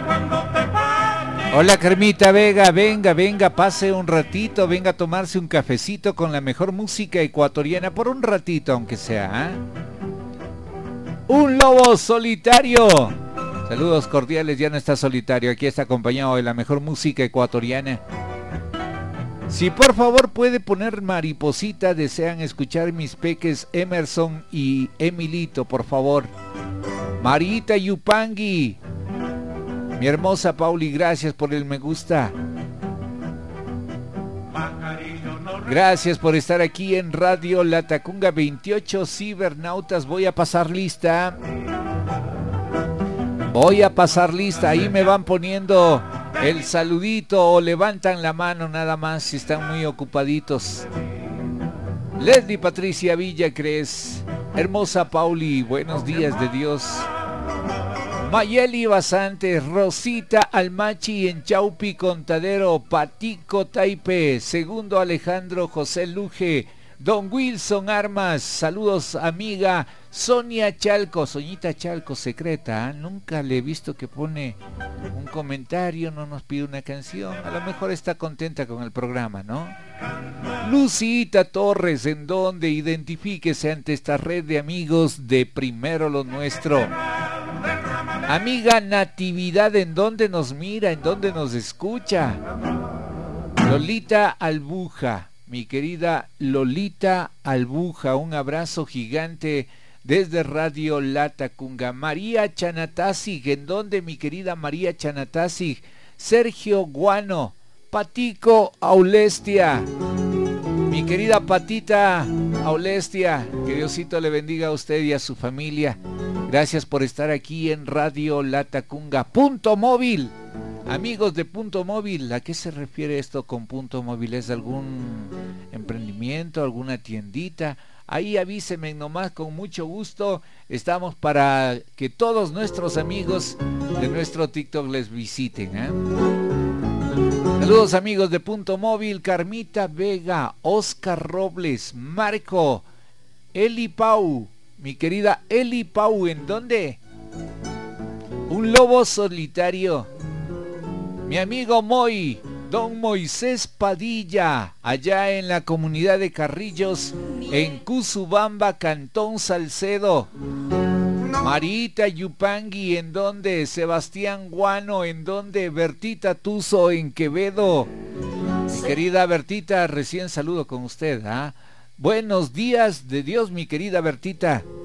Hola Carmita Vega, venga, pase un ratito, venga a tomarse un cafecito con la mejor música ecuatoriana por un ratito, aunque sea, ¿eh? Un lobo solitario. Saludos cordiales, ya no está solitario, aquí está acompañado de la mejor música ecuatoriana. Si por favor puede poner Mariposita, desean escuchar mis peques Emerson y Emilito, por favor. Marita Yupangui. Mi hermosa Pauli, gracias por el me gusta. Gracias por estar aquí en Radio Latacunga 28 Cibernautas. Voy a pasar lista. Ahí me van poniendo el saludito o levantan la mano nada más si están muy ocupaditos. Leslie Patricia Villacres. Hermosa Pauli, buenos días de Dios. Mayeli Basantes, Rosita Almachi en Chaupi Contadero, Patico Taipe, segundo Alejandro José Luje, Don Wilson Armas, saludos amiga Sonia Chalco, Soñita Chalco secreta, ¿eh? Nunca le he visto que pone un comentario, no nos pide una canción, a lo mejor está contenta con el programa, ¿no? Lucita Torres, ¿en dónde? Identifíquese ante esta red de amigos de Primero lo Nuestro. Amiga Natividad, ¿en dónde nos mira? ¿En dónde nos escucha? Lolita Albuja, mi querida Lolita Albuja, un abrazo gigante desde Radio Latacunga. María Chanatazig, ¿en dónde mi querida María Chanatazig? Sergio Guano, Patico Aulestia, mi querida Patita Aulestia, que Diosito le bendiga a usted y a su familia. Gracias por estar aquí en Radio Latacunga. Punto Móvil, amigos de Punto Móvil, ¿a qué se refiere esto con Punto Móvil? ¿Es algún emprendimiento, alguna tiendita? Ahí avísenme nomás, con mucho gusto. Estamos para que todos nuestros amigos de nuestro TikTok les visiten, ¿eh? Saludos amigos de Punto Móvil, Carmita Vega, Oscar Robles, Marco, Eli Pau. Mi querida Eli Pau, ¿en dónde? Un lobo solitario. Mi amigo Moy, Don Moisés Padilla, allá en la comunidad de Carrillos, en Cusubamba, Cantón Salcedo. Marita Yupangui, ¿en dónde? Sebastián Guano, ¿en dónde? Bertita Tuzo, en Quevedo. Mi querida Bertita, recién saludo con usted, ¿ah? Buenos días de Dios, mi querida Bertita.